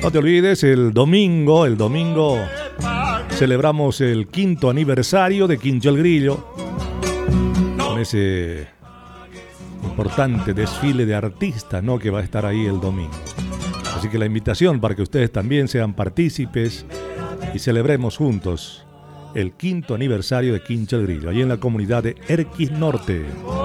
No te olvides, el domingo celebramos el 5º aniversario de Quincho el Grillo, con ese importante desfile de artistas, ¿no?, que va a estar ahí el domingo. Así que la invitación para que ustedes también sean partícipes y celebremos juntos el 5º aniversario de Quincho el Grillo, allí en la comunidad de Erquis Norte.